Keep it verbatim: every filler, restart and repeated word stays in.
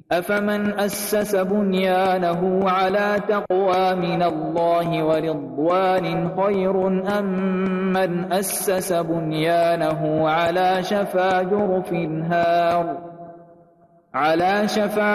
أفمن أسس بنيانه على تقوى من الله ورضوان خير أم من أسس بنيانه على شفا جرف هار على شفا